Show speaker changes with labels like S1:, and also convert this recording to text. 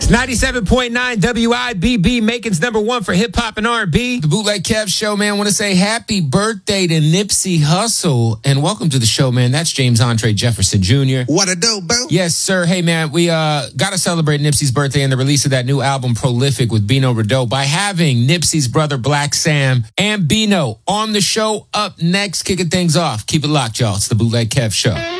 S1: 97.9 WIBB, Macon's number one for hip hop and R&B.
S2: The Bootleg Kev Show, man. I want to say happy birthday to Nipsey Hussle. And welcome to the show, man. That's James Andre Jefferson Jr.
S3: What a dope, bro.
S2: Yes, sir. Hey, man, we got to celebrate Nipsey's birthday and the release of that new album, Prolific, with Bino Rideau by having Nipsey's brother, Black Sam, and Bino on the show up next, kicking things off. Keep it locked, y'all. It's the Bootleg Kev Show.